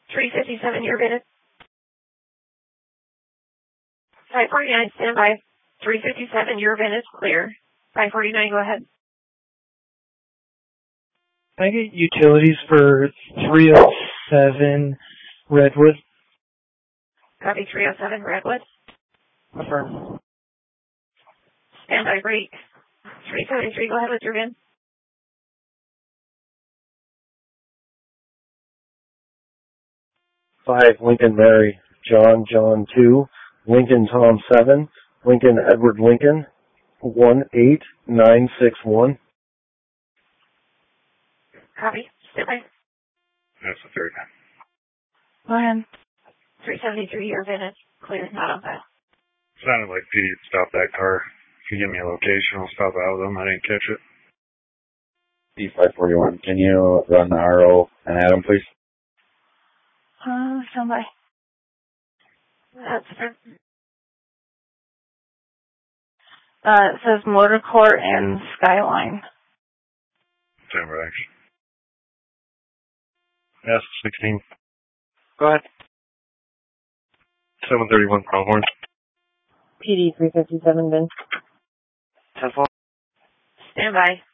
357, you're good. 549, stand by. 357, your VIN is clear. 549, go ahead. Can I get utilities for 307 Redwood? Copy 307 Redwood. Affirm. Stand by break. 373, go ahead with your VIN. 5 Lincoln Mary, John 2, Lincoln Tom 7, Lincoln Edward Lincoln, 18961. Copy. Stand by. That's the third. Go ahead. 373, your VIN is clear, not on file. Sounded like PD stopped that car. If you give me a location, I'll stop out with them. I didn't catch it. D541, can you run the RO and Adam, please? Stand by. That's fair. It says Motor Court and Skyline. Stand by action. S16. Go ahead. 731 Pronghorn. PD 357, VIN. 10-4. Stand by.